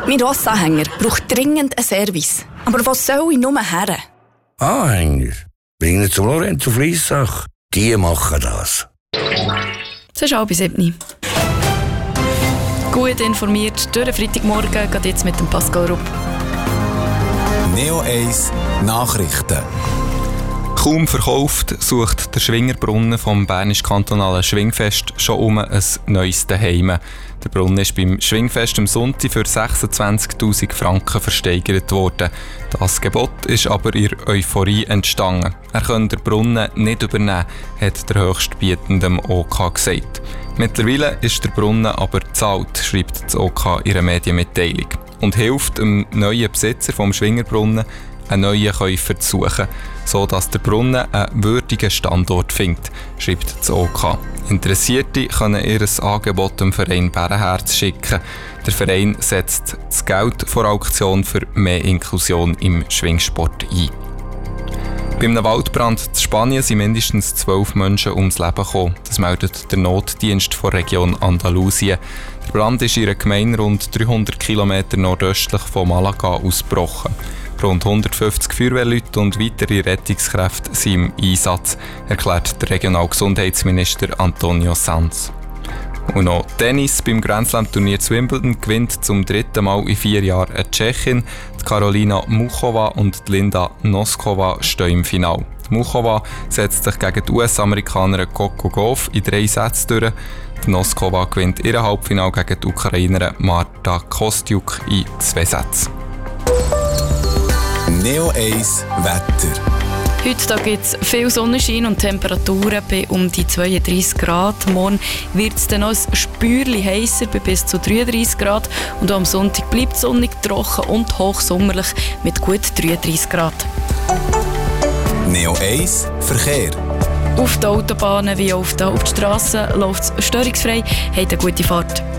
Mein Rossanhänger braucht dringend einen Service. Aber wo soll ich nur her? Anhänger? Bringen zum Lorenzo Fliessach. Die machen das. Es ist 6:30. Gut informiert durch den Freitagmorgen, geht jetzt mit dem Pascal Rupp. Neo 1 Nachrichten. Kaum verkauft, sucht der Schwingerbrunnen vom Bernisch-Kantonalen Schwingfest schon um ein neues Zuhause. Der Brunnen ist beim Schwingfest am Sonntag für 26'000 Franken versteigert worden. Das Gebot ist aber in Euphorie entstanden. Er könne den Brunnen nicht übernehmen, hat der Höchstbietende dem OK gesagt. Mittlerweile ist der Brunnen aber bezahlt, schreibt das OK in einer Medienmitteilung. Und hilft dem neuen Besitzer vom Schwingerbrunnen, einen neuen Käufer zu suchen, sodass der Brunnen einen würdigen Standort findet, schreibt das OK. Interessierte können ihr Angebot dem Verein Bärenherz schicken. Der Verein setzt das Geld vor Auktion für mehr Inklusion im Schwingsport ein. Bei einem Waldbrand in Spanien sind mindestens 12 Menschen ums Leben gekommen. Das meldet der Notdienst der Region Andalusien. Der Brand ist in einer Gemeinde rund 300 km nordöstlich von Malaga ausgebrochen. Rund 150 Feuerwehrleute und weitere Rettungskräfte sind im Einsatz, erklärt der Regionalgesundheitsminister Antonio Sanz. Und noch Tennis. Beim Grand Slam-Turnier zu Wimbledon gewinnt zum 3. Mal in 4 Jahren eine Tschechin. Die Karolina Muchova und die Linda Noskova stehen im Finale. Muchova setzt sich gegen die US-Amerikanerin Coco Gauff in 3 Sätzen durch. Die Noskova gewinnt ihr Halbfinale gegen die Ukrainerin Marta Kostyuk in 2 Sätzen. Neo 1 Wetter. Heute gibt es viel Sonnenschein und Temperaturen bei um die 32 Grad. Morgen wird es dann noch ein Spürchen heißer bei bis zu 33 Grad. Und auch am Sonntag bleibt es sonnig, trocken und hochsommerlich mit gut 33 Grad. Neo 1 Verkehr. Auf den Autobahnen wie auch auf den Hauptstrassen läuft es störungsfrei. Habt eine gute Fahrt.